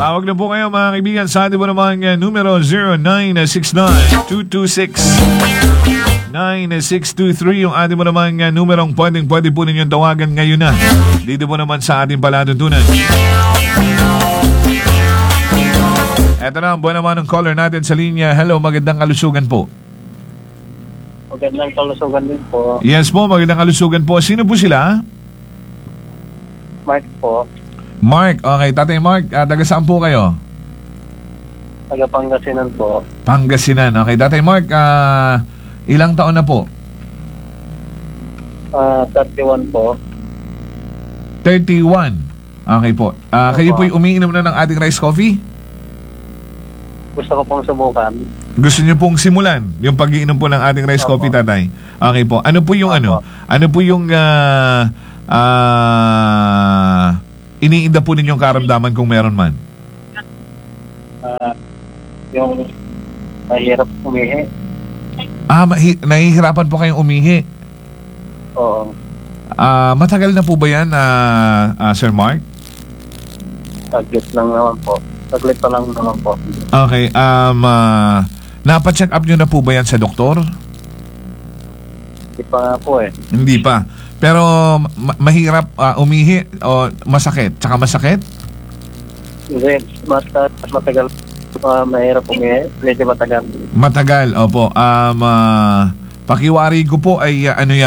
Tawag na po kayo mga kaibigan sa ating po naman numero 0969-226-9623 yung ating po naman numerong pwede po ninyong tawagan ngayon na. Dito po naman sa ating palatuntunan. Eto na ang buwan naman ng caller natin sa linya. Hello, magandang kalusugan po. Magandang kalusugan din po. Yes po, magandang kalusugan po. Sino po sila? Mark po. Mark, okay. Tatay Mark, taga saan po kayo? Taga Pangasinan po. Pangasinan, okay. Tatay Mark, ilang taon na po? 31 po. 31. Okay po. Kayo po'y umiinom na ng ating rice coffee? Gusto ko pong subukan. Gusto niyo pong simulan yung pag-iinom po ng ating rice coffee, tatay? Okay po. Ano po yung Ano po yung iniinda po ninyong karamdaman kung meron man? Yung mahirap umihi. Nahihirapan po kayong umihi? Oo. Matagal na po ba yan, Sir Mark? Saglit lang naman po. Saglit pa lang naman po. Okay. Napa-check up nyo na po ba yan sa doktor? Hindi pa nga po eh. Hindi pa. Pero mahirap umihi o masakit? Tsaka masakit? Hindi. Matagal. Mahirap umihi. Medyo matagal. Matagal, opo. Pakiwari ko po ay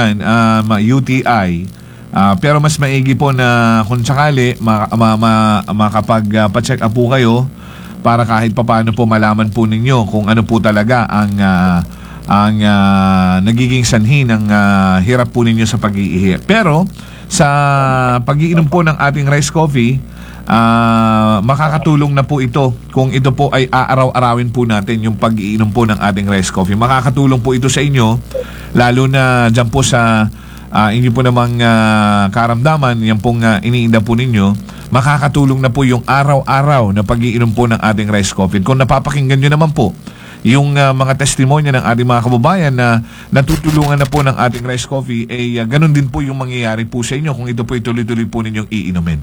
UTI. Pero mas maigi po na kung sakali makapag-pa-check up po kayo para kahit papaano po malaman po ninyo kung ano po talaga ang nagiging sanhi ng hirap po ninyo sa pag-iihi. Pero sa pag-iinom po ng ating rice coffee, makakatulong na po ito kung ito po ay aaraw-arawin po natin yung pag-iinom po ng ating rice coffee. Makakatulong po ito sa inyo lalo na dyan po sa inyo po namang karamdaman, yan pong iniinda po ninyo, makakatulong na po yung araw-araw na pag-iinom po ng ating rice coffee. Kung napapakinggan nyo naman po yung mga testimonya ng ating mga kababayan na natutulungan na po ng ating rice coffee, ganun din po yung mangyayari po sa inyo kung ito po ituloy-tuloy po ninyong iinumin.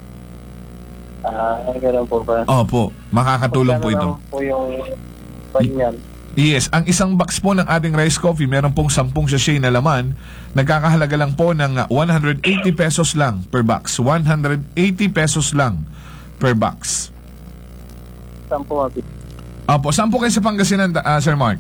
Ganun po ba? Opo, makakatulong po ito. Po yung panyan. Yes, ang isang box po ng ating rice coffee, meron pong 10 sachet na laman. Nagkakahalaga lang po ng 180 pesos lang per box. 180 pesos lang per box. Saan po? Opo, saan po kayo sa Pangasinan, Sir Mark?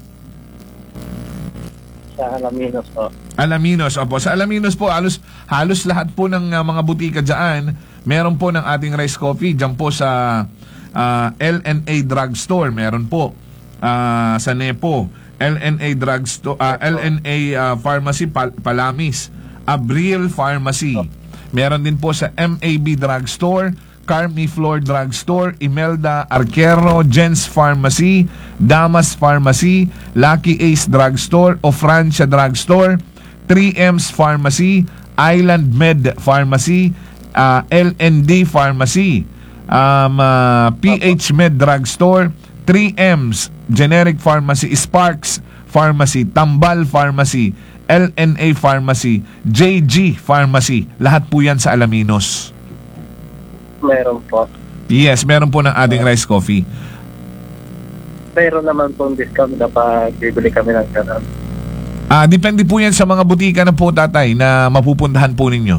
Sa Alaminos po. Alaminos, opo. Sa Alaminos po, halos lahat po ng mga butika dyan, meron po ng ating rice coffee. Diyan po sa LNA Drugstore, meron po. Sa Nepo, LNA Drugstore, LNA Pharmacy Palamis, Abril Pharmacy. Meron din po sa MAB Drugstore, Carmiflor Drugstore, Imelda Arquero, Jens Pharmacy, Damas Pharmacy, Lucky Ace Drugstore, Ofrancia Drugstore, 3M's Pharmacy, Island Med Pharmacy, LND Pharmacy, PH Med Drugstore, 3M's Generic Pharmacy, Sparks Pharmacy, Tambal Pharmacy, LNA Pharmacy, JG Pharmacy. Lahat po yan sa Alaminos. Meron po. Yes, meron po ng ating rice coffee. Meron naman pong discount kapag bibili kami ng ganun. Depende po yan sa mga butika na po, tatay, na mapupuntahan po ninyo.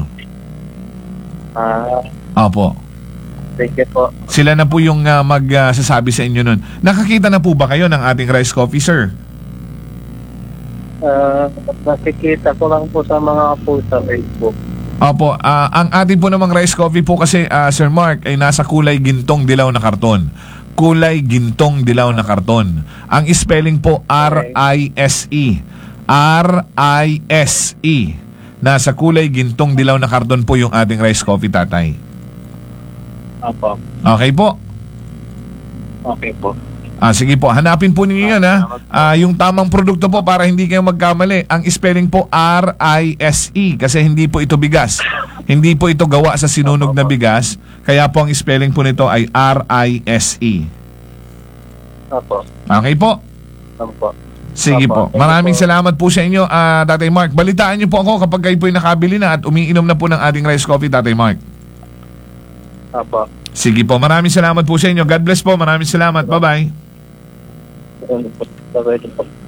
Opo. Thank you po. Sila na po yung magsasabi sa inyo nun. Nakakita na po ba kayo ng ating rice coffee, sir? Nakikita ko lang po sa mga post sa Facebook. Opo, ang ating po namang rice coffee po kasi, Sir Mark, ay nasa kulay gintong dilaw na karton. Kulay gintong dilaw na karton. Ang spelling po R-I-S-E. R-I-S-E. Nasa kulay gintong dilaw na karton po yung ating rice coffee, tatay. Opo. Okay po. Okay po. Sige po, hanapin po ninyo yan, ha. Yung tamang produkto po para hindi kayo magkamali. Ang spelling po R-I-S-E kasi hindi po ito bigas. Hindi po ito gawa sa sinunog na bigas. Kaya po ang spelling po nito ay R-I-S-E. Opo. Okay po? Opo. Sige po. Maraming salamat po sa inyo, Tatay Mark. Balitaan niyo po ako kapag kayo po'y nakabili na at umiinom na po ng ating rice coffee, Tatay Mark. Opo. Sige po, maraming salamat po sa inyo. God bless po, maraming salamat. Bye-bye. Sabay din po.